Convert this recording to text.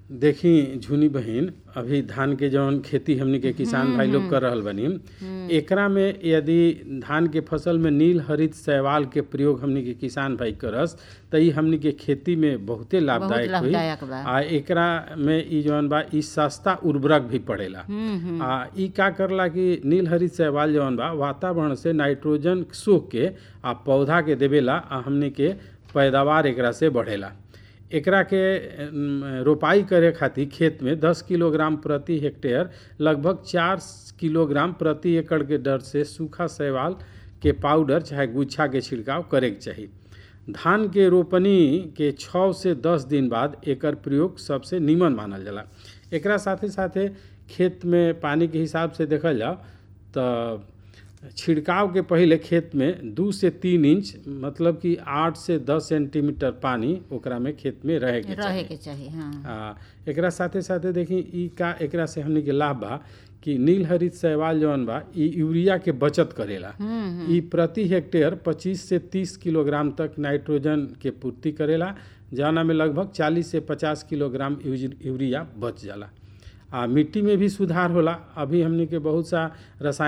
देखी झुनी बहिन, अभी धान के जौन खेती हमनी के किसान भाई लोग कर रहल बानी, एकरा में यदि धान के फसल में नील हरित शैवाल के प्रयोग हमनी के किसान भाई करस त ई हमनी के खेती में बहुते बहुत लाभदायक हुई। लाभदायक बा। आ एकरा में ई जौन बा ई सस्ता उर्वरक भी पड़ेला। आ ई का करला कि नील हरित शैवाल जौन बा वातावरण से नाइट्रोजन सोख के आ पौधा के देवेला आ हमनी के पैदावार एकरा से बढ़ेला। एकरा के रोपाई करे खातिर खेत में 10 किलोग्राम प्रति हेक्टेयर लगभग 4 किलोग्राम प्रति एकड़ के दर से सूखा शैवाल के पाउडर चाहे गुच्छा के छिड़काव करे के चाही। धान के रोपनी के 6 से 10 दिन बाद एकर प्रयोग सबसे नीमन मानल जाला। एकरा साथे साथे खेत में पानी के हिसाब से देखल जाओ तो छिड़काव के पहले खेत में 2 से 3 इंच मतलब कि 8 से 10 सेंटीमीटर पानी ओकरा में खेत में रहे के चाही। हाँ। एकरा साथे साथे देखी ई का एकरा से हमनी के लाभ बा कि नील हरित शैवाल जौन बा ई यूरिया के बचत करेला। ई प्रति हेक्टेयर 25 से 30 किलोग्राम तक नाइट्रोजन के पूर्ति करेला, जौना में लगभग 40 से 50 किलोग्राम यूरिया बच जाला। मिट्टी में भी सुधार होला। अभी हमनी के बहुत सा रसायन